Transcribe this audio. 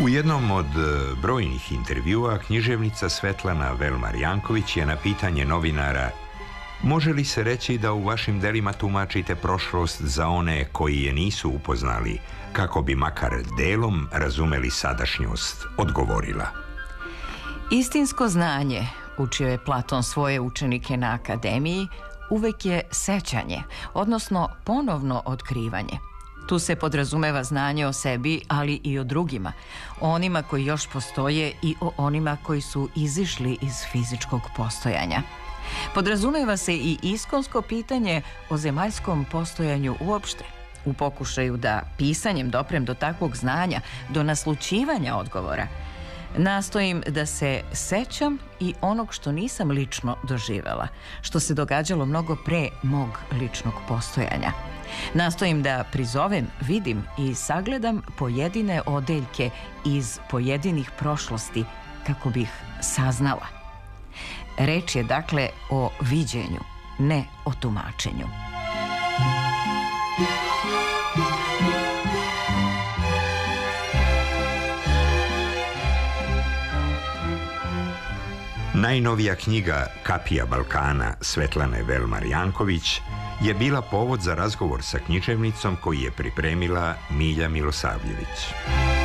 U jednom od brojnih intervjua književnica Svetlana Velmar-Janković je na pitanje novinara: može li se reći da u vašim delima tumačite prošlost za one koji je nisu upoznali, kako bi makar delom razumeli sadašnjost, odgovorila: istinsko znanje, učio je Platon svoje učenike na akademiji, uvek je sećanje, odnosno ponovno otkrivanje. Tu se podrazumeva znanje o sebi, ali i o drugima, o onima koji još postoje i o onima koji su izišli iz fizičkog postojanja. Podrazumeva se i iskonsko pitanje o zemaljskom postojanju uopšte, u pokušaju da pisanjem doprem do takvog znanja, do naslućivanja odgovora. Nastojim da se sećam i onog što nisam lično doživela, što se događalo mnogo pre mog ličnog postojanja. Nastojim da prizovem, vidim i sagledam pojedine odeljke iz pojedinih prošlosti kako bih saznala. Reč je dakle o viđenju, ne o tumačenju. Najnovija knjiga Kapija Balkana Svetlane Velmar-Janković je bila povod za razgovor sa književnicom koji je pripremila Milja Milosavljević.